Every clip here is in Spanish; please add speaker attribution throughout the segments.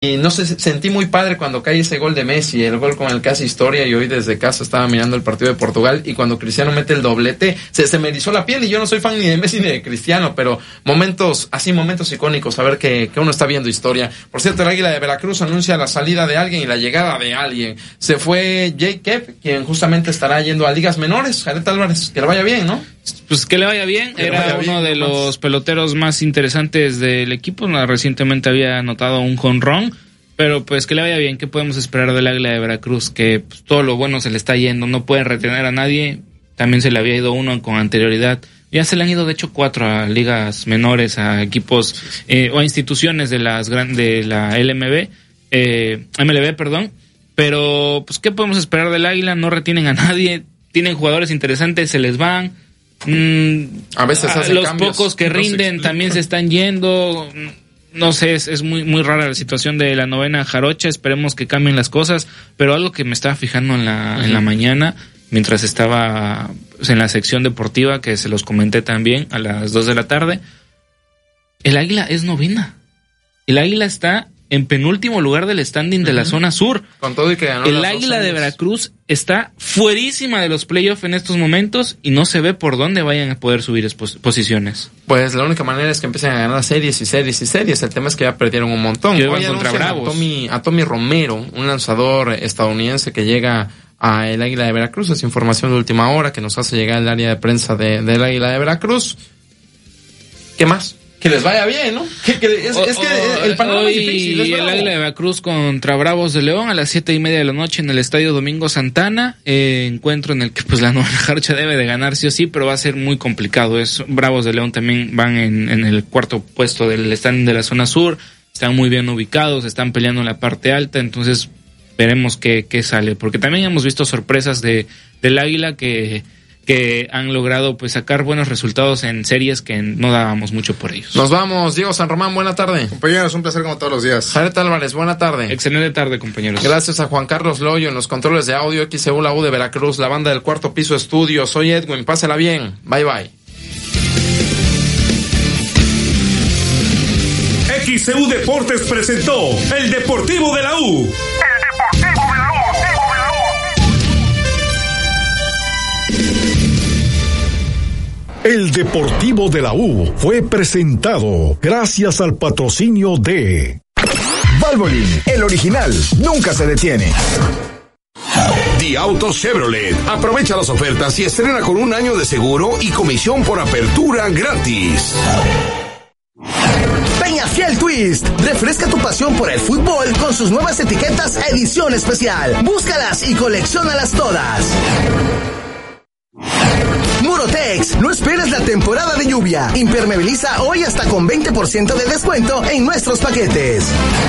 Speaker 1: Y no sé, sentí muy padre cuando cae ese gol de Messi, el gol con el que hace historia, y hoy desde casa estaba mirando el partido de Portugal, y cuando Cristiano mete el doblete, se me erizó la piel, y yo no soy fan ni de Messi ni de Cristiano, pero momentos icónicos, a ver que uno está viendo historia. Por cierto, el Águila de Veracruz anuncia la salida de alguien y la llegada de alguien. Se fue Jake Kep, quien justamente estará yendo a ligas menores. Jared Álvarez, que le vaya bien, ¿no?
Speaker 2: Pues que le vaya bien, era uno de los peloteros más interesantes del equipo, recientemente había anotado un jonrón, pero pues que le vaya bien. ¿Qué podemos esperar del Águila de Veracruz? Que pues, todo lo bueno se le está yendo, no pueden retener a nadie, también se le había ido uno con anterioridad, ya se le han ido de hecho 4 a ligas menores, a equipos o a instituciones de la MLB, pero pues ¿qué podemos esperar del Águila? No retienen a nadie, tienen jugadores interesantes, se les van.
Speaker 1: A veces hacen
Speaker 2: los
Speaker 1: cambios,
Speaker 2: pocos que rinden también se están yendo. No sé, es muy rara la situación de la novena jarocha. Esperemos que cambien las cosas, pero algo que me estaba fijando en la mañana, mientras estaba pues, en la sección deportiva, que se los comenté también a las 2 de la tarde, el Águila es novena. El Águila está en penúltimo lugar del standing de la zona sur.
Speaker 1: Con todo y que ganó
Speaker 2: el Águila de Veracruz está fuerísima de los playoffs en estos momentos y no se ve por dónde vayan a poder subir posiciones.
Speaker 1: Pues la única manera es que empiecen a ganar series. El tema es que ya perdieron un montón.
Speaker 2: Hoy contra Bravos.
Speaker 1: A Tommy Romero, un lanzador estadounidense que llega a el Águila de Veracruz. Es información de última hora que nos hace llegar el área de prensa del Águila de Veracruz. ¿Qué más? Que les vaya bien, ¿no? Es que el panorama es difícil. Es
Speaker 2: el Águila de Veracruz contra Bravos de León a las 7:30 de la noche en el Estadio Domingo Santana. Encuentro en el que pues la novena jarocha debe de ganar sí o sí, pero va a ser muy complicado. Bravos de León también van en el cuarto puesto del standing de la zona sur. Están muy bien ubicados, están peleando en la parte alta, entonces veremos qué sale. Porque también hemos visto sorpresas del Águila que han logrado pues sacar buenos resultados en series que no dábamos mucho por ellos.
Speaker 1: Nos vamos, Diego San Román, buena tarde.
Speaker 3: Compañeros, un placer como todos los días.
Speaker 1: Jared Álvarez, buena tarde.
Speaker 2: Excelente tarde, compañeros.
Speaker 1: Gracias a Juan Carlos Loyo en los controles de audio, XEU, la U de Veracruz, la banda del Cuarto Piso Estudio. Soy Edwin, pásela bien, bye bye.
Speaker 4: XEU Deportes presentó El Deportivo de la U. El Deportivo de la U fue presentado gracias al patrocinio de
Speaker 5: Valvoline, el original, nunca se detiene.
Speaker 6: The Auto Chevrolet. Aprovecha las ofertas y estrena con 1 año de seguro y comisión por apertura gratis.
Speaker 5: Peñafiel Twist. Refresca tu pasión por el fútbol con sus nuevas etiquetas edición especial. Búscalas y colecciónalas todas. Murotex, no esperes la temporada de lluvia. Impermeabiliza hoy hasta con 20% de descuento en nuestros paquetes.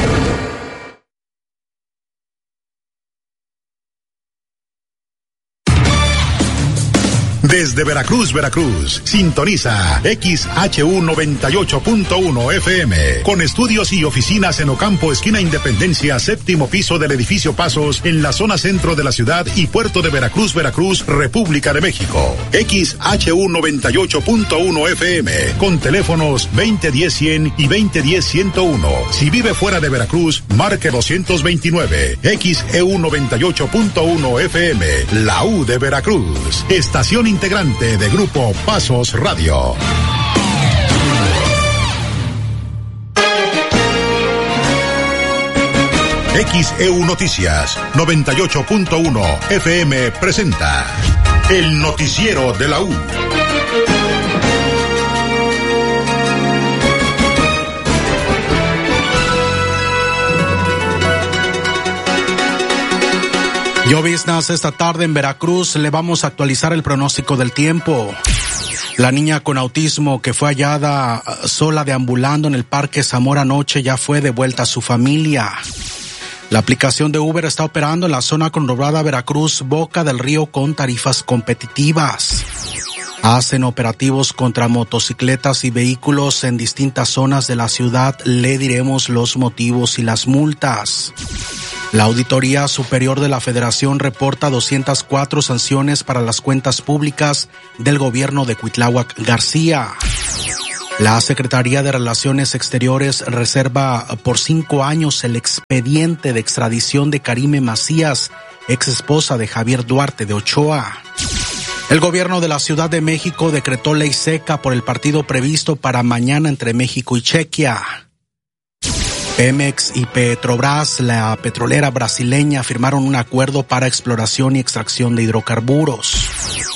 Speaker 4: Desde Veracruz, sintoniza XHU 98.1 FM, con estudios y oficinas en Ocampo, esquina Independencia, 7º piso del edificio Pasos, en la zona centro de la ciudad y puerto de Veracruz, República de México. XHU 98.1 FM, con teléfonos 2010-100 y 2010-101. Si vive fuera de Veracruz, marque 229. XEU 98.1 FM, la U de Veracruz. Estación integrante de Grupo Pasos Radio. XEU Noticias 98.1 FM presenta El Noticiero de la U.
Speaker 7: Lloviznas esta tarde en Veracruz. Le vamos a actualizar el pronóstico del tiempo. La niña con autismo que fue hallada sola deambulando en el Parque Zamora anoche ya fue devuelta a su familia. La aplicación de Uber está operando en la zona conurbada Veracruz, Boca del Río, con tarifas competitivas. Hacen operativos contra motocicletas y vehículos en distintas zonas de la ciudad. Le diremos los motivos y las multas. La Auditoría Superior de la Federación reporta 204 sanciones para las cuentas públicas del gobierno de Cuitláhuac García. La Secretaría de Relaciones Exteriores reserva por 5 años el expediente de extradición de Karime Macías, ex esposa de Javier Duarte de Ochoa. El gobierno de la Ciudad de México decretó ley seca por el partido previsto para mañana entre México y Chequia. Pemex y Petrobras, la petrolera brasileña, firmaron un acuerdo para exploración y extracción de hidrocarburos.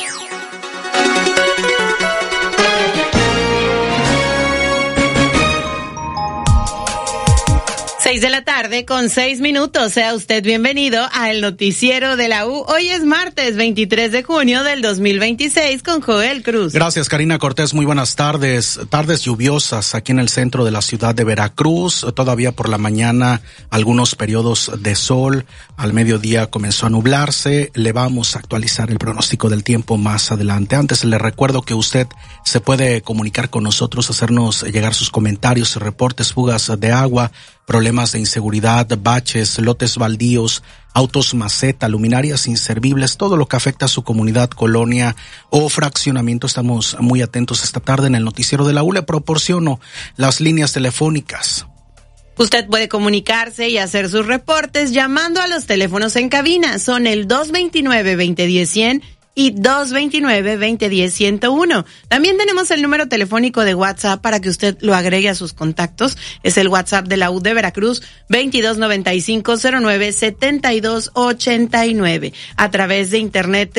Speaker 3: De la tarde con 6 minutos. Sea usted bienvenido al noticiero de la U. Hoy es martes 23 de junio del 2026 con Joel Cruz.
Speaker 7: Gracias, Karina Cortés. Muy buenas tardes. Tardes lluviosas aquí en el centro de la ciudad de Veracruz. Todavía por la mañana algunos periodos de sol. Al mediodía comenzó a nublarse. Le vamos a actualizar el pronóstico del tiempo más adelante. Antes le recuerdo que usted se puede comunicar con nosotros, hacernos llegar sus comentarios, reportes, fugas de agua, problemas de inseguridad, baches, lotes baldíos, autos maceta, luminarias inservibles, todo lo que afecta a su comunidad, colonia o fraccionamiento. Estamos muy atentos esta tarde en el noticiero de la U. Le proporciono las líneas telefónicas.
Speaker 3: Usted puede comunicarse y hacer sus reportes llamando a los teléfonos en cabina. Son el 229-2010-100 y 229-2010-101. También tenemos el número telefónico de WhatsApp para que usted lo agregue a sus contactos. Es el WhatsApp de la U de Veracruz, 2295-09-7289. A través de internet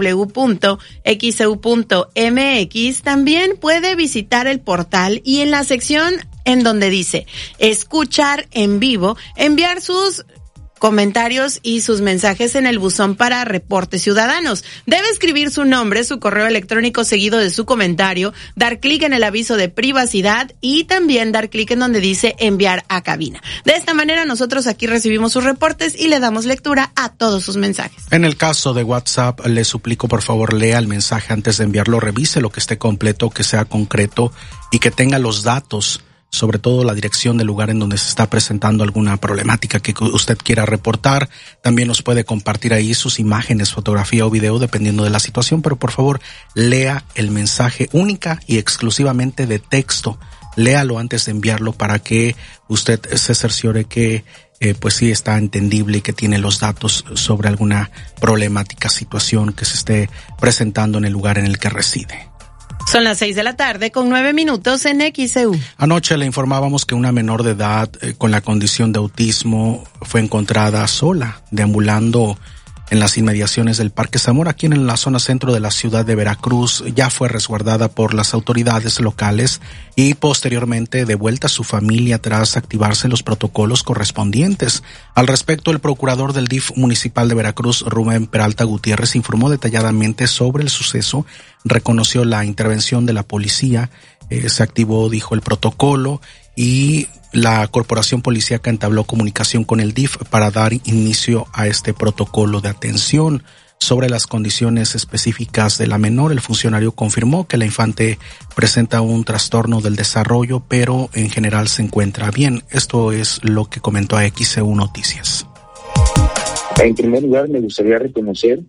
Speaker 3: www.xeu.mx. También puede visitar el portal y en la sección en donde dice escuchar en vivo, enviar sus comentarios y sus mensajes en el buzón para reportes ciudadanos. Debe escribir su nombre, su correo electrónico seguido de su comentario, dar clic en el aviso de privacidad y también dar clic en donde dice enviar a cabina. De esta manera nosotros aquí recibimos sus reportes y le damos lectura a todos sus mensajes.
Speaker 7: En el caso de WhatsApp, le suplico por favor lea el mensaje antes de enviarlo, revise lo que esté completo, que sea concreto y que tenga los datos, sobre todo la dirección del lugar en donde se está presentando alguna problemática que usted quiera reportar. También nos puede compartir ahí sus imágenes, fotografía o video dependiendo de la situación, pero por favor lea el mensaje única y exclusivamente de texto. Léalo antes de enviarlo para que usted se cerciore que pues sí está entendible y que tiene los datos sobre alguna problemática, situación que se esté presentando en el lugar en el que reside.
Speaker 3: Son las 6 de la tarde con 9 minutos en XEU.
Speaker 7: Anoche le informábamos que una menor de edad con la condición de autismo fue encontrada sola, deambulando en las inmediaciones del Parque Zamora, aquí en la zona centro de la ciudad de Veracruz. Ya fue resguardada por las autoridades locales y posteriormente devuelta a su familia tras activarse los protocolos correspondientes. Al respecto, el procurador del DIF municipal de Veracruz, Rubén Peralta Gutiérrez, informó detalladamente sobre el suceso, reconoció la intervención de la policía, se activó, dijo, el protocolo y la corporación policíaca entabló comunicación con el DIF para dar inicio a este protocolo de atención. Sobre las condiciones específicas de la menor, el funcionario confirmó que la infante presenta un trastorno del desarrollo, pero en general se encuentra bien. Esto es lo que comentó a XEU Noticias.
Speaker 8: En primer lugar, me gustaría reconocer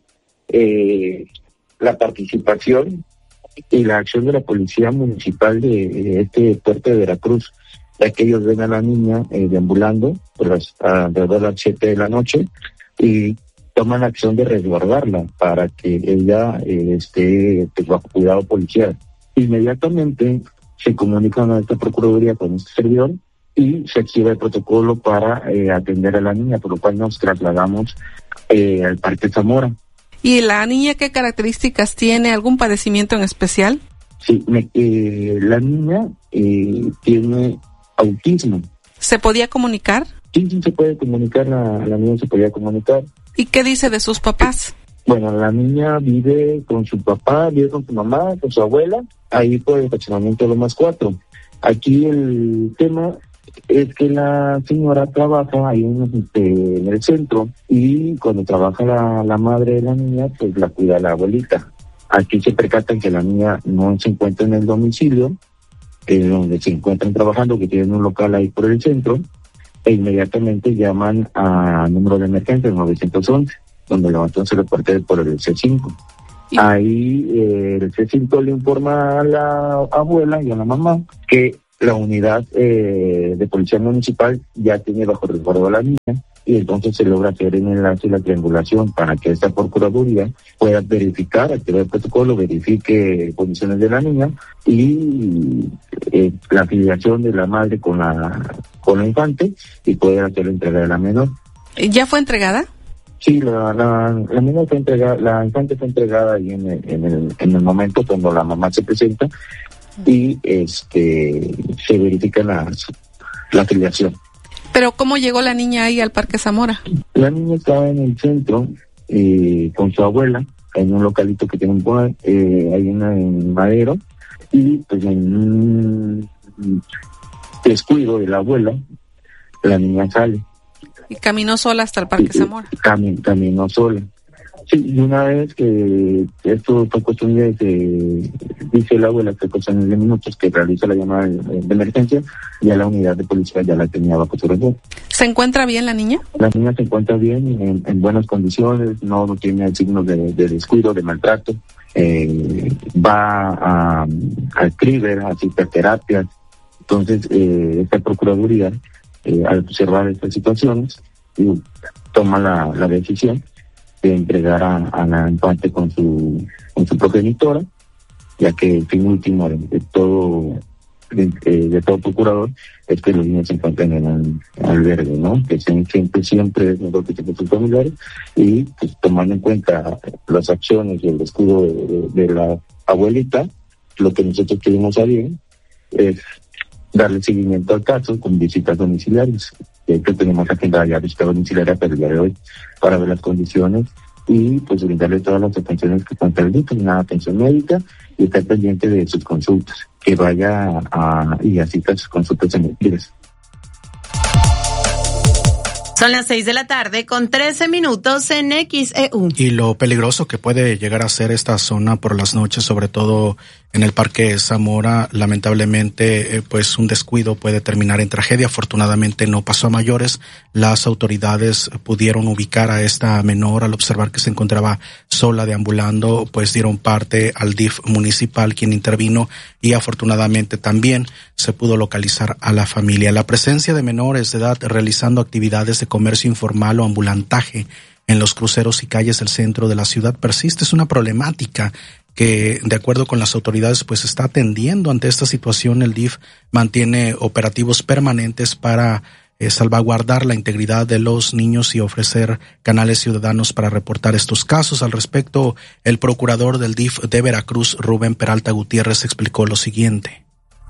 Speaker 8: la participación y la acción de la Policía Municipal de este puerto de Veracruz, ya que ellos ven a la niña deambulando alrededor de las 7 de la noche y toman la acción de resguardarla para que ella esté bajo cuidado policial. Inmediatamente se comunican a esta Procuraduría con este servidor y se activa el protocolo para atender a la niña, por lo cual nos trasladamos al Parque Zamora.
Speaker 9: ¿Y la niña qué características tiene? ¿Algún padecimiento en especial?
Speaker 8: Sí, la niña tiene autismo.
Speaker 9: ¿Se podía comunicar?
Speaker 8: Sí, se puede comunicar, la niña se podía comunicar.
Speaker 9: ¿Y qué dice de sus papás?
Speaker 8: Bueno, la niña vive con su papá, vive con su mamá, con su abuela, ahí por el fraccionamiento de Lomas 4. Aquí el tema es que la señora trabaja ahí en el centro y cuando trabaja la madre de la niña, pues la cuida la abuelita. Aquí se percatan que la niña no se encuentra en el domicilio, donde se encuentran trabajando, que tienen un local ahí por el centro, e inmediatamente llaman a número de emergencia, 911, donde levantó el reporte por el C5. Ahí el C5 le informa a la abuela y a la mamá que la unidad de policía municipal ya tiene bajo resguardo a la niña, y entonces se logra hacer el enlace y la triangulación para que esta procuraduría pueda verificar, activar el protocolo, verifique condiciones de la niña y la afiliación de la madre con la infante, y poder hacer la entrega de la menor.
Speaker 9: ¿Ya fue entregada?
Speaker 8: Sí, la menor fue entregada, la infante fue entregada ahí en el momento cuando la mamá se presenta y se verifica la afiliación.
Speaker 9: ¿Pero cómo llegó la niña ahí al Parque Zamora?
Speaker 8: La niña estaba en el centro con su abuela, en un localito que tiene ahí en Madero, y pues en un descuido de la abuela, la niña sale.
Speaker 9: ¿Y caminó sola hasta el Parque Zamora?
Speaker 8: Caminó sola. Sí, y una vez que esto fue cuestión dice la abuela que cuestión de minutos que realiza la llamada de emergencia, ya la unidad de policía ya la tenía bajo su resguardo.
Speaker 9: ¿Se encuentra bien la niña?
Speaker 8: La niña se encuentra bien, en buenas condiciones, no tiene signos de descuido, de maltrato. Va al CRIBER, a psicoterapias. Entonces, esta procuraduría, al observar estas situaciones, toma la decisión de entregar a la infante con su progenitora, ya que el fin último de todo procurador es que los niños se encuentren en el albergue, ¿no? Que siempre es mejor que estén con sus familiares, y pues tomando en cuenta las acciones y el descuido de la abuelita, lo que nosotros queremos a bien es darle seguimiento al caso con visitas domiciliarias. Que tenemos agendada ya visita domiciliaria para el día de hoy, para ver las condiciones y pues brindarle todas las atenciones que están perdidas, una atención médica, y estar pendiente de sus consultas, que vaya y asista a sus consultas en el CRIBER.
Speaker 3: Son las 6:13 p.m. en XEU.
Speaker 7: Y lo peligroso que puede llegar a ser esta zona por las noches, sobre todo en el Parque Zamora, lamentablemente, pues un descuido puede terminar en tragedia. Afortunadamente no pasó a mayores. Las autoridades pudieron ubicar a esta menor al observar que se encontraba sola deambulando, pues dieron parte al DIF municipal, quien intervino, y afortunadamente también se pudo localizar a la familia. La presencia de menores de edad realizando actividades de comercio informal o ambulantaje en los cruceros y calles del centro de la ciudad persiste. Es una problemática que, de acuerdo con las autoridades, pues está atendiendo. Ante esta situación, el DIF mantiene operativos permanentes para salvaguardar la integridad de los niños y ofrecer canales ciudadanos para reportar estos casos. Al respecto, el procurador del DIF de Veracruz, Rubén Peralta Gutiérrez, explicó lo siguiente.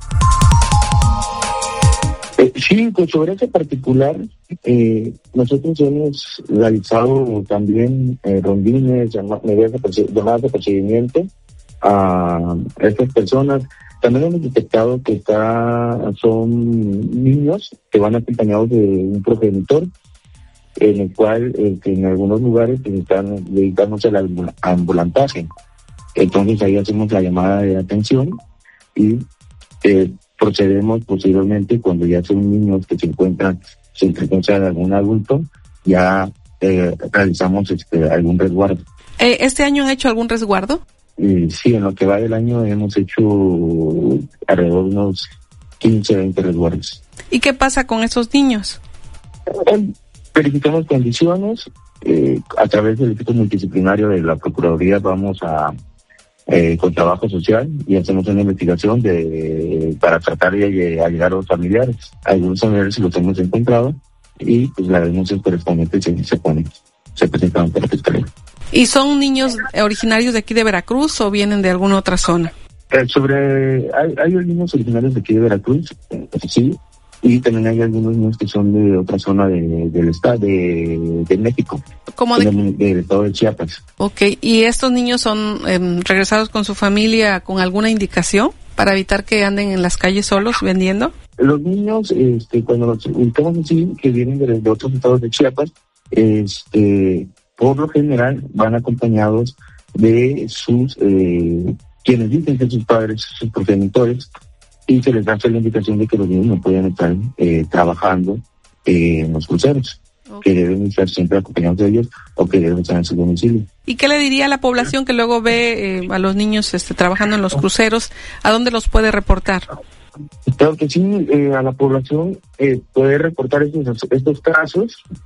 Speaker 8: Sí, sobre ese particular, nosotros hemos realizado también rondines, llamadas de procedimiento a estas personas. También hemos detectado que son niños que van acompañados de un progenitor, en el cual que en algunos lugares están dedicándose al ambulantaje. Entonces ahí hacemos la llamada de atención y procedemos posteriormente, cuando ya son niños que se encuentran sin presencia de algún adulto, ya realizamos algún resguardo.
Speaker 9: ¿Este año han hecho algún resguardo?
Speaker 8: Sí, en lo que va del año hemos hecho alrededor de unos 15, 20 resguardos.
Speaker 9: ¿Y qué pasa con esos niños?
Speaker 8: Verificamos condiciones, a través del equipo multidisciplinario de la Procuraduría vamos con trabajo social y hacemos una investigación para tratar de ayudar a los familiares. Algunos familiares los hemos encontrado y pues la denuncia correspondiente se presentan ante la Fiscalía.
Speaker 9: ¿Y son niños originarios de aquí de Veracruz o vienen de alguna otra zona?
Speaker 8: Hay niños originarios de aquí de Veracruz, sí, y también hay algunos niños que son de otra zona del estado de México,
Speaker 9: como
Speaker 8: del estado de Chiapas.
Speaker 9: Okay, ¿y estos niños son regresados con su familia con alguna indicación para evitar que anden en las calles solos vendiendo?
Speaker 8: Los niños, cuando los ubicamos así, que vienen de otros estados de Chiapas, por lo general van acompañados de sus quienes dicen que sus padres, sus progenitores, y se les hace la indicación de que los niños no pueden estar trabajando en los cruceros, que deben estar siempre acompañados de ellos o que deben estar en su domicilio.
Speaker 9: ¿Y qué le diría a la población que luego ve a los niños trabajando en los cruceros? ¿A dónde los puede reportar?
Speaker 8: Claro que sí, a la población puede reportar estos casos